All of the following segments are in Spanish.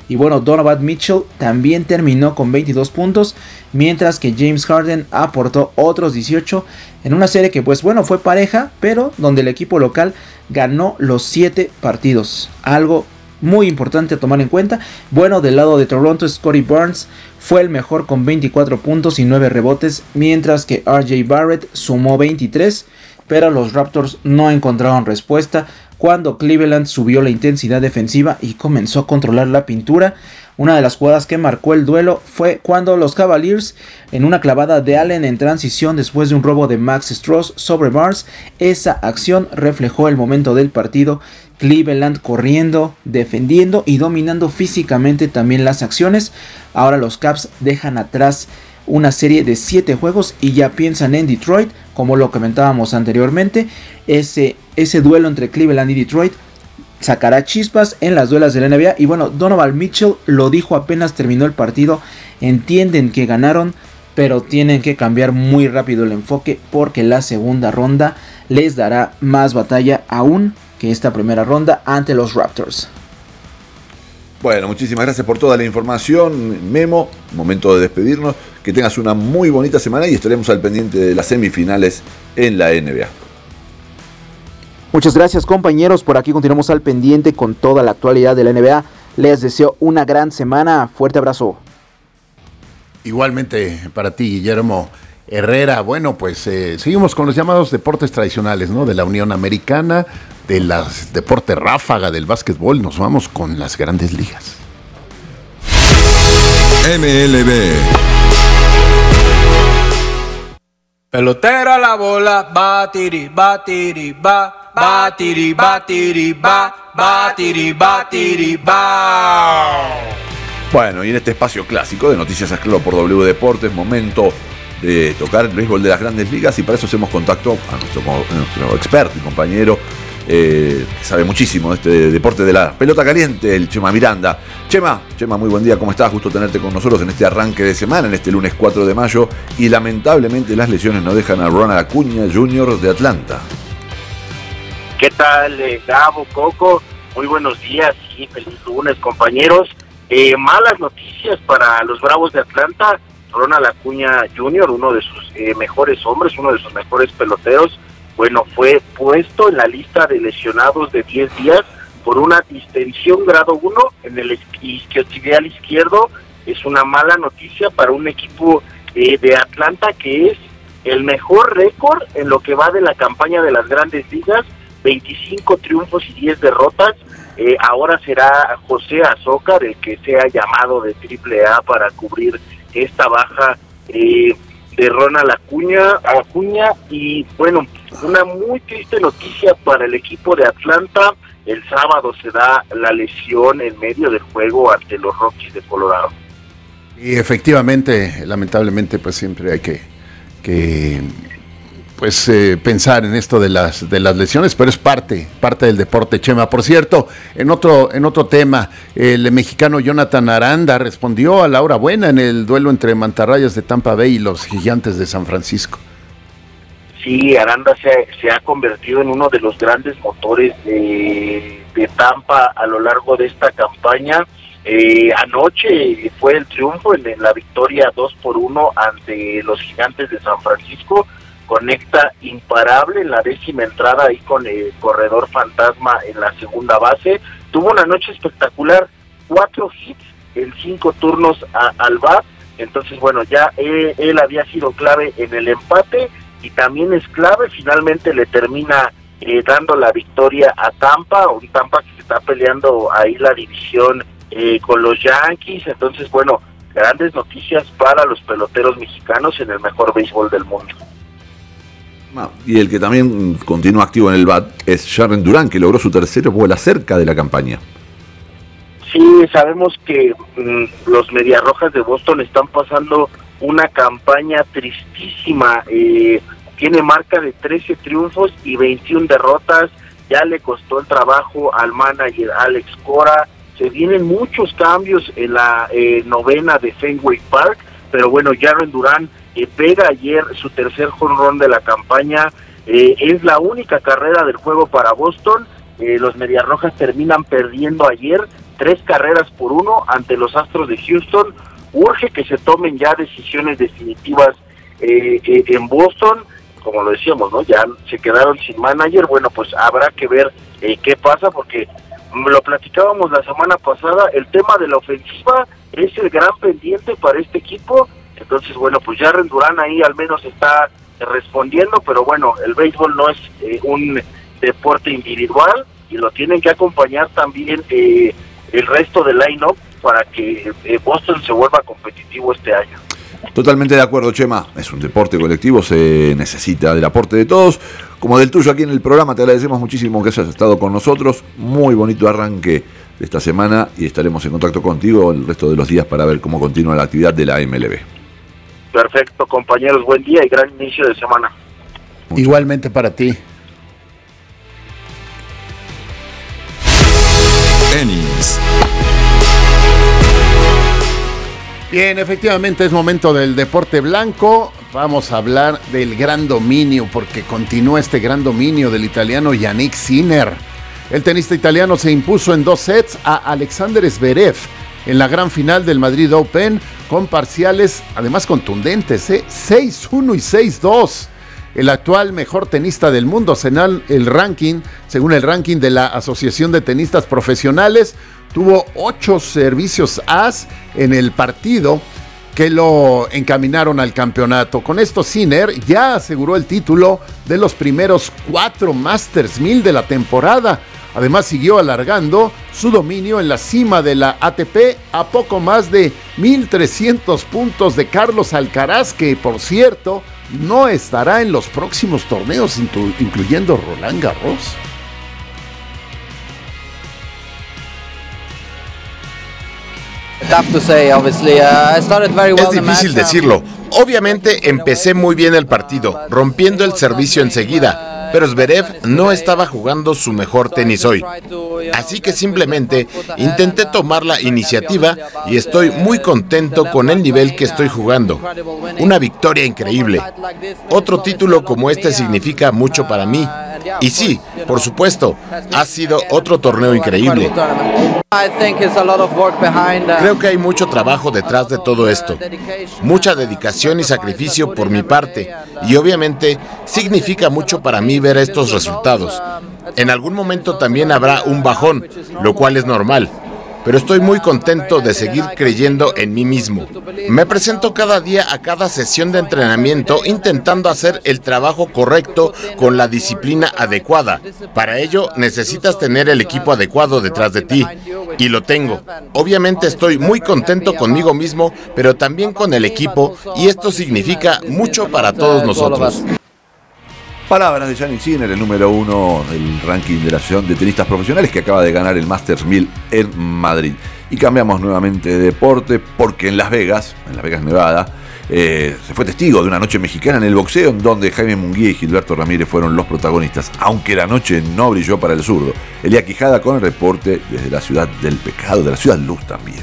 Y bueno, Donovan Mitchell también terminó con 22 puntos, mientras que James Harden aportó otros 18 en una serie que pues bueno fue pareja, pero donde el equipo local ganó los 7 partidos. Algo muy importante a tomar en cuenta. Bueno, del lado de Toronto, Scottie Barnes fue el mejor con 24 puntos y 9 rebotes, mientras que RJ Barrett sumó 23, pero los Raptors no encontraron respuesta cuando Cleveland subió la intensidad defensiva y comenzó a controlar la pintura. Una de las jugadas que marcó el duelo fue cuando los Cavaliers, en una clavada de Allen en transición después de un robo de Max Strus sobre Barnes, esa acción reflejó el momento del partido. Cleveland corriendo, defendiendo y dominando físicamente también las acciones. Ahora los Cavs dejan atrás una serie de 7 juegos y ya piensan en Detroit, como lo comentábamos anteriormente. Ese duelo entre Cleveland y Detroit sacará chispas en las duelas de la NBA. Y bueno, Donovan Mitchell lo dijo apenas terminó el partido. Entienden que ganaron, pero tienen que cambiar muy rápido el enfoque, porque la segunda ronda les dará más batalla aún que esta primera ronda ante los Raptors. Bueno, muchísimas gracias por toda la información, Memo. Momento de despedirnos. Que tengas una muy bonita semana y estaremos al pendiente de las semifinales en la NBA. Muchas gracias, compañeros. Por aquí continuamos al pendiente con toda la actualidad de la NBA. Les deseo una gran semana. Fuerte abrazo. Igualmente para ti, Guillermo Herrera. Bueno, pues seguimos con los llamados deportes tradicionales, ¿no? De la Unión Americana, de las deportes ráfaga del básquetbol. Nos vamos con las grandes ligas. MLB. Pelotera la bola, batiri, batiri, ba, batiri, batiri, ba, batiri, batiri, ba. Bueno, y en este espacio clásico de Noticias Asclaro por W Deportes, momento de tocar el béisbol de las grandes ligas, y para eso hacemos contacto a nuestro experto y compañero que sabe muchísimo de este deporte de la pelota caliente, el Chema Miranda. Chema, muy buen día, ¿cómo estás? Gusto tenerte con nosotros en este arranque de semana, en este lunes 4 de mayo, y lamentablemente las lesiones no dejan a Ronald Acuña Jr. de Atlanta. ¿Qué tal, Gabo, Coco? Muy buenos días y feliz lunes, compañeros. Malas noticias para los Bravos de Atlanta. Ronald Acuña Jr., uno de sus mejores hombres, uno de sus mejores peloteros, bueno, fue puesto en la lista de lesionados de 10 días por una distensión grado 1 en el isquiotibial izquierdo. Es una mala noticia para un equipo de Atlanta que es el mejor récord en lo que va de la campaña de las grandes ligas, 25 triunfos y 10 derrotas. Ahora será José Azócar el que sea llamado de AAA para cubrir esta baja de Ronald Acuña. Y bueno, una muy triste noticia para el equipo de Atlanta. El sábado se da la lesión en medio del juego ante los Rockies de Colorado. Y efectivamente, lamentablemente, pues siempre hay que pensar en esto de las lesiones, pero es parte del deporte, Chema. Por cierto, en otro tema, el mexicano Jonathan Aranda respondió a la hora buena en el duelo entre Mantarrayas de Tampa Bay y los Gigantes de San Francisco. Sí, Aranda se ha convertido en uno de los grandes motores de Tampa a lo largo de esta campaña. Anoche fue el triunfo en la victoria 2-1 ante los Gigantes de San Francisco. Conecta imparable en la 10ª entrada ahí con el corredor fantasma en la segunda base. Tuvo una noche espectacular, 4 hits en 5 turnos al bat. Entonces, bueno, ya él había sido clave en el empate y también es clave. Finalmente le termina dando la victoria a Tampa, un Tampa que se está peleando ahí la división con los Yankees. Entonces, bueno, grandes noticias para los peloteros mexicanos en el mejor béisbol del mundo. Y el que también continúa activo en el BAT es Jarren Duran, que logró su tercera bola cerca de la campaña. Sí, sabemos que los Medias Rojas de Boston están pasando una campaña tristísima. Tiene marca de 13 triunfos y 21 derrotas. Ya le costó el trabajo al manager Alex Cora. Se vienen muchos cambios en la novena de Fenway Park, pero bueno, Jarren Duran pega ayer su tercer home run de la campaña. Es la única carrera del juego para Boston. Los Medias Rojas terminan perdiendo ayer 3 carreras por 1 ante los Astros de Houston. Urge que se tomen ya decisiones definitivas en Boston. Como lo decíamos, ¿no? Ya se quedaron sin manager. Bueno, pues habrá que ver qué pasa, porque lo platicábamos la semana pasada, el tema de la ofensiva es el gran pendiente para este equipo. Entonces, bueno, pues Jarren Duran ahí al menos está respondiendo, pero bueno, el béisbol no es un deporte individual y lo tienen que acompañar también el resto del line-up para que Boston se vuelva competitivo este año. Totalmente de acuerdo, Chema. Es un deporte colectivo, se necesita del aporte de todos, como del tuyo aquí en el programa. Te agradecemos muchísimo que hayas estado con nosotros. Muy bonito arranque de esta semana y estaremos en contacto contigo el resto de los días para ver cómo continúa la actividad de la MLB. Perfecto, compañeros. Buen día y gran inicio de semana. Igualmente para ti. Tenis. Bien, efectivamente es momento del deporte blanco. Vamos a hablar del gran dominio, porque continúa este gran dominio del italiano Jannik Sinner. El tenista italiano se impuso en 2 sets a Alexander Zverev en la gran final del Madrid Open, con parciales además contundentes, 6-1 y 6-2. El actual mejor tenista del mundo, según el ranking de la Asociación de Tenistas Profesionales, tuvo 8 servicios as en el partido que lo encaminaron al campeonato. Con esto, Sinner ya aseguró el título de los primeros 4 Masters 1000 de la temporada. Además, siguió alargando su dominio en la cima de la ATP a poco más de 1,300 puntos de Carlos Alcaraz, que por cierto no estará en los próximos torneos, incluyendo Roland Garros. Es difícil decirlo. Obviamente empecé muy bien el partido, rompiendo el servicio enseguida, pero Zverev no estaba jugando su mejor tenis hoy. Así que simplemente intenté tomar la iniciativa y estoy muy contento con el nivel que estoy jugando. Una victoria increíble. Otro título como este significa mucho para mí. Y sí, por supuesto, ha sido otro torneo increíble. Creo que hay mucho trabajo detrás de todo esto, mucha dedicación y sacrificio por mi parte, y obviamente significa mucho para mí ver estos resultados. En algún momento también habrá un bajón, lo cual es normal, pero estoy muy contento de seguir creyendo en mí mismo. Me presento cada día a cada sesión de entrenamiento intentando hacer el trabajo correcto con la disciplina adecuada. Para ello necesitas tener el equipo adecuado detrás de ti, y lo tengo. Obviamente estoy muy contento conmigo mismo, pero también con el equipo, y esto significa mucho para todos nosotros. Palabras de Jannik Sinner, el número 1 del ranking de la Asociación de Tenistas Profesionales, que acaba de ganar el Masters 1000 en Madrid. Y cambiamos nuevamente de deporte, porque en Las Vegas, Nevada, se fue testigo de una noche mexicana en el boxeo, en donde Jaime Munguía y Gilberto Ramírez fueron los protagonistas, aunque la noche no brilló para el zurdo. Elia Quijada con el reporte desde la ciudad del pecado, de la ciudad luz también.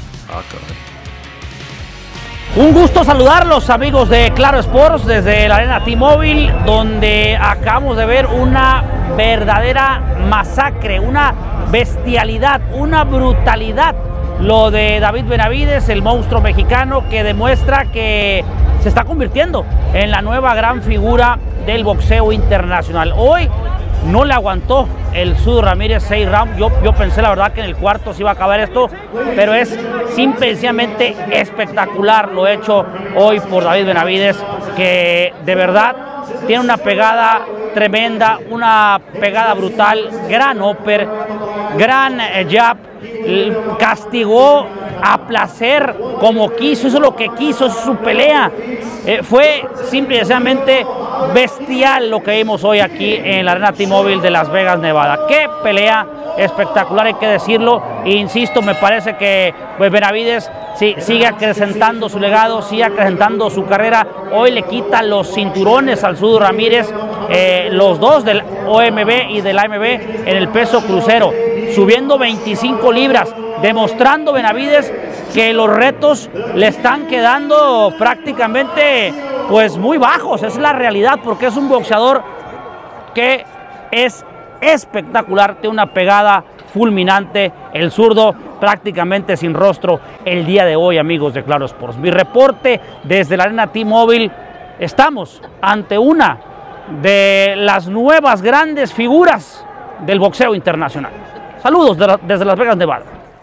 Un gusto saludarlos, amigos de Claro Sports, desde la Arena T-Mobile, donde acabamos de ver una verdadera masacre, una bestialidad, una brutalidad. Lo de David Benavides, el monstruo mexicano, que demuestra que se está convirtiendo en la nueva gran figura del boxeo internacional. Hoy no le aguantó el zurdo Ramírez 6 rounds. Yo pensé la verdad que en el cuarto se iba a acabar esto, pero es simplemente espectacular lo hecho hoy por David Benavides, que de verdad tiene una pegada tremenda, una pegada brutal, gran upper, gran jab, castigó a placer como quiso, hizo lo que quiso, es su pelea. Fue simplemente bestial lo que vimos hoy aquí en la Arena T-Mobile de Las Vegas, Nevada. Qué pelea espectacular, hay que decirlo. E insisto, me parece que pues Benavides sigue acrecentando su legado, sigue acrecentando su carrera. Hoy le quita los cinturones al zurdo Ramírez, los dos del OMB y del AMB en el peso crucero, subiendo 25 libras, demostrando Benavides que los retos le están quedando prácticamente pues muy bajos. Es la realidad, porque es un boxeador que es espectacular, tiene una pegada fulminante, el zurdo prácticamente sin rostro el día de hoy, amigos de Claro Sports. Mi reporte desde la Arena T-Mobile. Estamos ante una de las nuevas grandes figuras del boxeo internacional. Saludos desde Las Vegas, Nevada.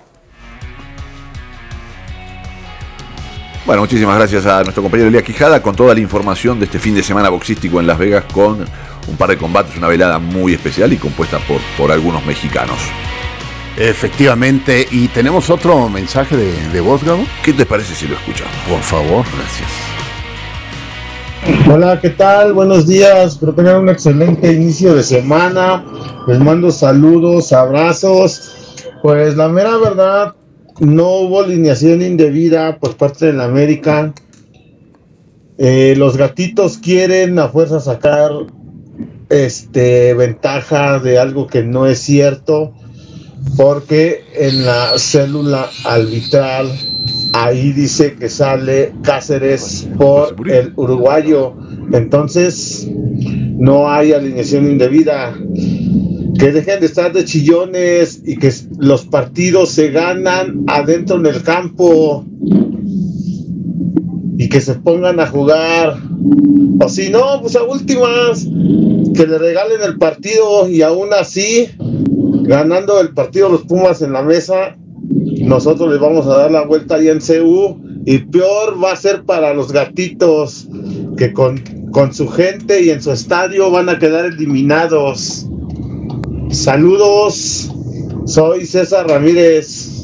Bueno, muchísimas gracias a nuestro compañero Elia Quijada con toda la información de este fin de semana boxístico en Las Vegas, con un par de combates, una velada muy especial y compuesta por algunos mexicanos. Efectivamente, y tenemos otro mensaje de voz, Gabo. ¿Qué te parece si lo escuchamos? Por favor. Gracias. Hola, ¿qué tal? Buenos días, espero tengan un excelente inicio de semana. Les mando saludos, abrazos. Pues la mera verdad, no hubo alineación indebida por parte de la América. Los gatitos quieren a fuerza sacar ventaja de algo que no es cierto, porque en la célula arbitral ahí dice que sale Cáceres por el uruguayo, entonces no hay alineación indebida. Que dejen de estar de chillones y que los partidos se ganan adentro en el campo y que se pongan a jugar, o si no, pues a últimas que le regalen el partido, y aún así ganando el partido los Pumas en la mesa, nosotros les vamos a dar la vuelta allá en CU, y peor va a ser para los gatitos, que con su gente y en su estadio van a quedar eliminados. Saludos, soy César Ramírez.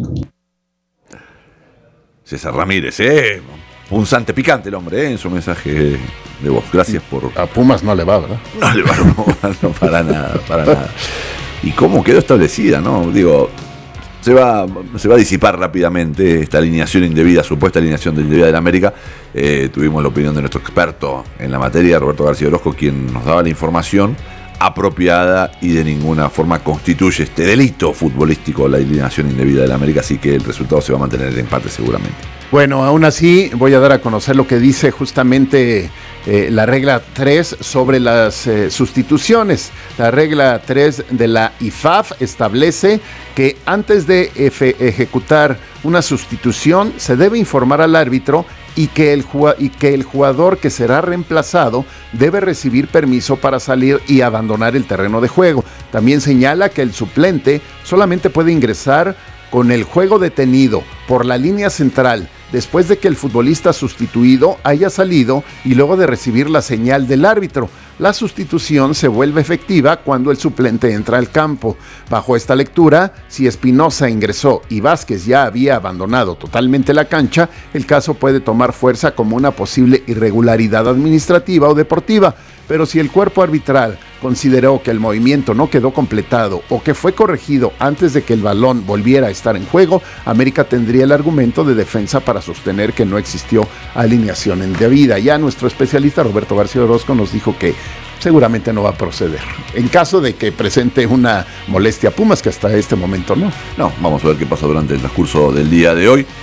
César Ramírez, punzante, picante el hombre, en su mensaje de voz. Gracias por... A Pumas no le va, ¿verdad? No le va, no, para nada. ¿Y cómo quedó establecida, no? Digo, se va a disipar rápidamente esta alineación indebida, supuesta alineación indebida de la América. Tuvimos la opinión de nuestro experto en la materia, Roberto García Orozco, quien nos daba la información apropiada y de ninguna forma constituye este delito futbolístico, la alineación indebida de la América, así que el resultado se va a mantener en empate seguramente. Bueno, aún así voy a dar a conocer lo que dice justamente la regla 3 sobre las sustituciones. La regla 3 de la IFAF establece que antes de ejecutar una sustitución se debe informar al árbitro y que el jugador que será reemplazado debe recibir permiso para salir y abandonar el terreno de juego. También señala que el suplente solamente puede ingresar con el juego detenido por la línea central después de que el futbolista sustituido haya salido y luego de recibir la señal del árbitro. La sustitución se vuelve efectiva cuando el suplente entra al campo. Bajo esta lectura, si Espinosa ingresó y Vázquez ya había abandonado totalmente la cancha, el caso puede tomar fuerza como una posible irregularidad administrativa o deportiva. Pero si el cuerpo arbitral consideró que el movimiento no quedó completado o que fue corregido antes de que el balón volviera a estar en juego, América tendría el argumento de defensa para sostener que no existió alineación indebida. Ya nuestro especialista Roberto García Orozco nos dijo que seguramente no va a proceder, en caso de que presente una molestia Pumas, que hasta este momento no. No, vamos a ver qué pasa durante el transcurso del día de hoy.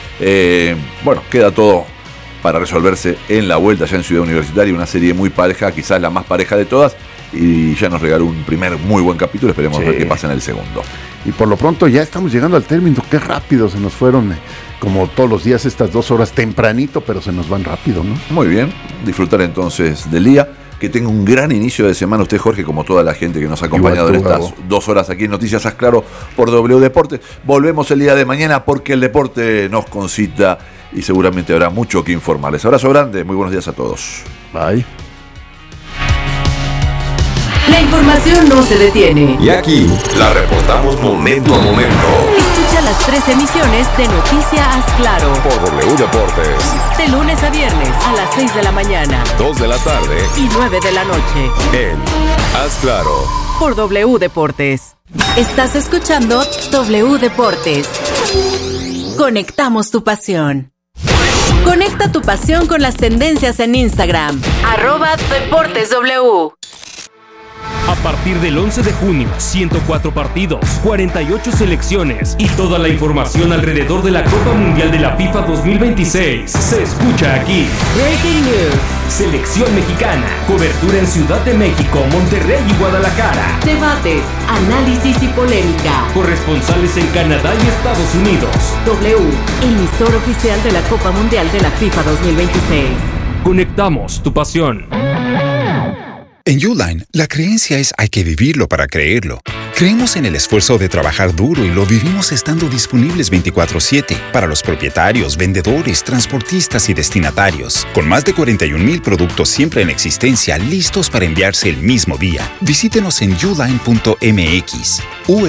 Bueno, queda todo para resolverse en la vuelta ya en Ciudad Universitaria, una serie muy pareja, quizás la más pareja de todas, y ya nos regaló un primer muy buen capítulo, esperemos ver qué pasa en el segundo. Y por lo pronto ya estamos llegando al término, qué rápido se nos fueron, como todos los días, estas 2 horas tempranito, pero se nos van rápido, ¿no? Muy bien, disfrutar entonces del día, que tenga un gran inicio de semana usted, Jorge, como toda la gente que nos ha acompañado en estas 2 horas aquí en Noticias Haz Claro por W Deportes. Volvemos el día de mañana porque el deporte nos concita y seguramente habrá mucho que informarles. Abrazo grande, muy buenos días a todos. Bye. La información no se detiene. Y aquí la reportamos momento a momento. Escucha las 3 emisiones de Noticias Haz Claro por W Deportes. De lunes a viernes a las 6 de la mañana, 2 de la tarde y 9 de la noche. En Haz Claro por W Deportes. Estás escuchando W Deportes. Conectamos tu pasión. Conecta tu pasión con las tendencias en Instagram. @DeportesW. A partir del 11 de junio, 104 partidos, 48 selecciones y toda la información alrededor de la Copa Mundial de la FIFA 2026 se escucha aquí. Breaking News. Selección mexicana. Cobertura en Ciudad de México, Monterrey y Guadalajara. Debates, análisis y polémica. Corresponsales en Canadá y Estados Unidos. W, emisor oficial de la Copa Mundial de la FIFA 2026. Conectamos tu pasión. En Uline, la creencia es hay que vivirlo para creerlo. Creemos en el esfuerzo de trabajar duro y lo vivimos estando disponibles 24/7 para los propietarios, vendedores, transportistas y destinatarios. Con más de 41,000 productos siempre en existencia listos para enviarse el mismo día. Visítenos en uline.mx,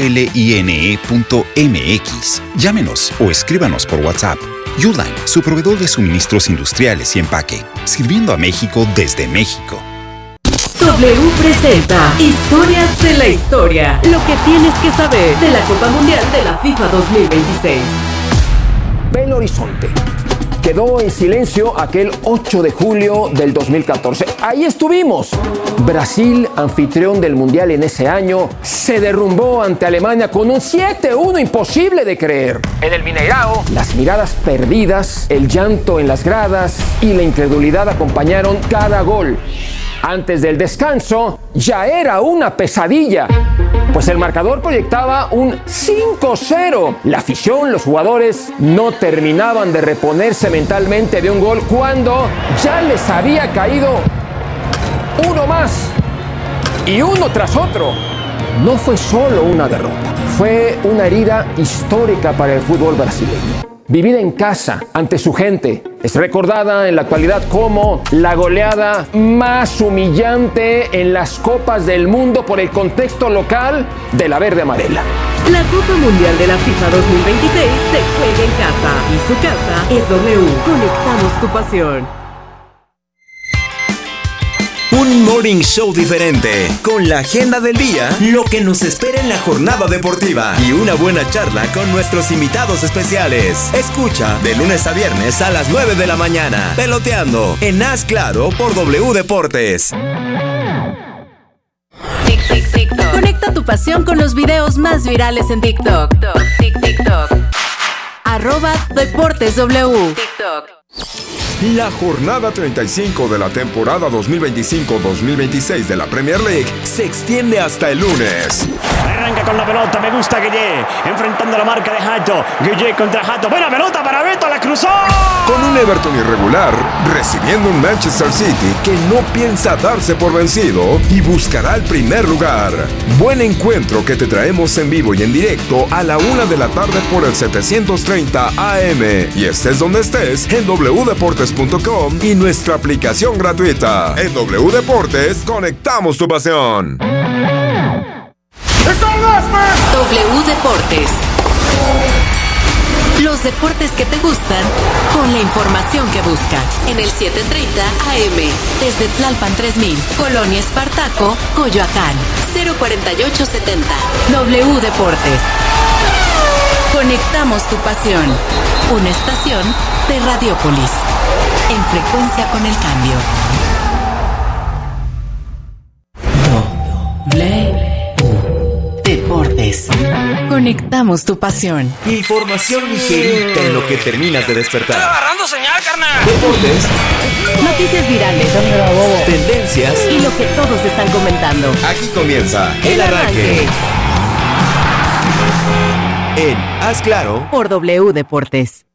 uline.mx. Llámenos o escríbanos por WhatsApp. Uline, su proveedor de suministros industriales y empaque, sirviendo a México desde México. W presenta Historias de la Historia. Lo que tienes que saber de la Copa Mundial de la FIFA 2026. Belo Horizonte. Quedó en silencio aquel 8 de julio del 2014. Ahí estuvimos. Brasil, anfitrión del Mundial en ese año, se derrumbó ante Alemania con un 7-1 imposible de creer. En el Mineirao, las miradas perdidas, el llanto en las gradas y la incredulidad acompañaron cada gol. Antes del descanso, ya era una pesadilla, pues el marcador proyectaba un 5-0. La afición, los jugadores, no terminaban de reponerse mentalmente de un gol cuando ya les había caído uno más y uno tras otro. No fue solo una derrota, fue una herida histórica para el fútbol brasileño. Vivida en casa, ante su gente, es recordada en la actualidad como la goleada más humillante en las Copas del Mundo por el contexto local de la verde amarela. La Copa Mundial de la FIFA 2026 se juega en casa y su casa es W. Conectamos tu pasión. Un morning show diferente, con la agenda del día, lo que nos espera en la jornada deportiva y una buena charla con nuestros invitados especiales. Escucha de lunes a viernes a las 9 de la mañana, Peloteando, en Haz Claro por W Deportes. Conecta tu pasión con los videos más virales en TikTok. @DeportesW. TikTok. La jornada 35 de la temporada 2025-2026 de la Premier League se extiende hasta el lunes. Arranca con la pelota, me gusta Gueye, enfrentando la marca de Hato. Gueye contra Hato, buena pelota para Beto, la cruzó. Con un Everton irregular, recibiendo un Manchester City que no piensa darse por vencido y buscará el primer lugar. Buen encuentro que te traemos en vivo y en directo a la 1 de la tarde por el 730 AM. Y estés donde estés, en wdeportes.com y nuestra aplicación gratuita. En W Deportes, conectamos tu pasión. W Deportes. Los deportes que te gustan, con la información que buscas. En el 730 AM, desde Tlalpan 3000, Colonia Espartaco, Coyoacán, 04870. W Deportes. Conectamos tu pasión. Una estación de Radiópolis. En frecuencia con el cambio. Deportes. Conectamos tu pasión. Información ligerita en lo que terminas de despertar. ¡Estoy agarrando señal, carnal! Deportes. Noticias virales. Tendencias. Y lo que todos están comentando. Aquí comienza el arranque. En Haz Claro por W Deportes.